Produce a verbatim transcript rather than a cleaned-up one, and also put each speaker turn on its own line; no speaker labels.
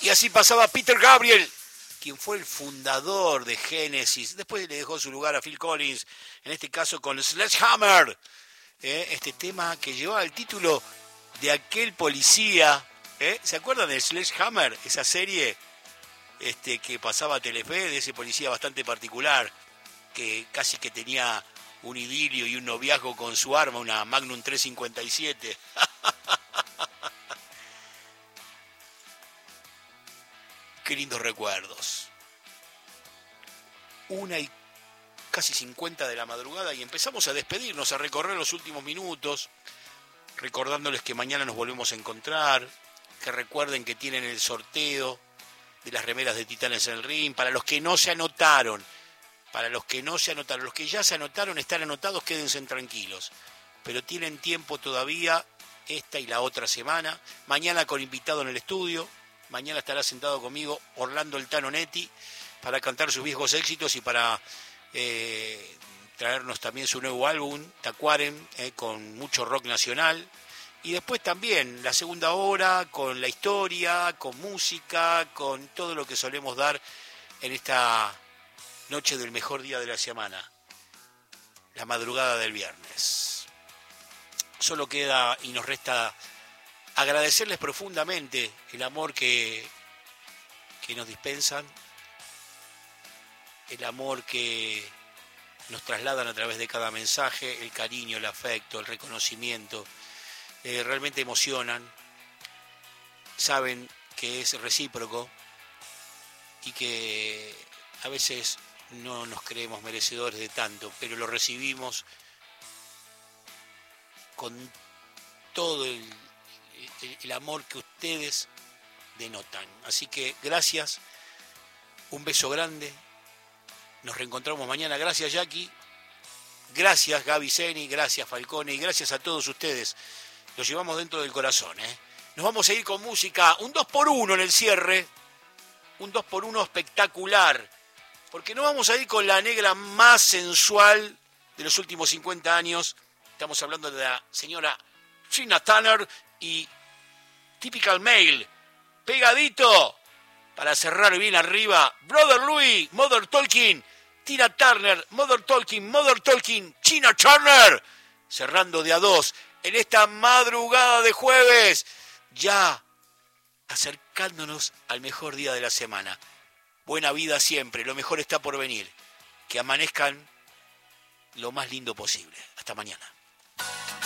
Y así pasaba Peter Gabriel, quien fue el fundador de Genesis. Después le dejó su lugar a Phil Collins, en este caso con Sledgehammer. ¿eh? Este tema que llevaba el título de aquel policía. ¿eh? ¿Se acuerdan de Sledgehammer? Esa serie este, que pasaba a Telefe, de ese policía bastante particular, que casi que tenía un idilio y un noviazgo con su arma, una Magnum tres cincuenta y siete. Qué lindos recuerdos. Una y casi cincuenta de la madrugada y empezamos a despedirnos, a recorrer los últimos minutos, recordándoles que mañana nos volvemos a encontrar, que recuerden que tienen el sorteo de las remeras de Titanes en el Ring. Para los que no se anotaron, para los que no se anotaron, los que ya se anotaron, están anotados, quédense tranquilos. Pero tienen tiempo todavía, esta y la otra semana. Mañana con invitado en el estudio. Mañana estará sentado conmigo Orlando El Tano Netti para cantar sus viejos éxitos y para eh, traernos también su nuevo álbum, Tacuaren, eh, con mucho rock nacional. Y después también la segunda hora con la historia, con música, con todo lo que solemos dar en esta noche del mejor día de la semana, la madrugada del viernes. Solo queda y nos resta agradecerles profundamente el amor que, que nos dispensan, el amor que nos trasladan a través de cada mensaje, el cariño, el afecto, el reconocimiento. Eh, realmente emocionan, saben que es recíproco y que a veces no nos creemos merecedores de tanto, pero lo recibimos con todo el, el, el amor que ustedes denotan. Así que gracias, un beso grande, nos reencontramos mañana. Gracias, Jackie, gracias, Gaby Zeni, gracias, Falcone, y gracias a todos ustedes. Los llevamos dentro del corazón, ¿eh? Nos vamos a ir con música, un dos por uno en el cierre, un dos por uno espectacular, porque nos vamos a ir con la negra más sensual de los últimos cincuenta años. Estamos hablando de la señora Tina Turner y Typical Male. Pegadito, para cerrar bien arriba, Brother Louie, Mother Talking, Tina Turner, Mother Talking, Mother Talking, Tina Turner, cerrando de a dos. En esta madrugada de jueves, ya acercándonos al mejor día de la semana. Buena vida siempre, lo mejor está por venir. Que amanezcan lo más lindo posible. Hasta mañana.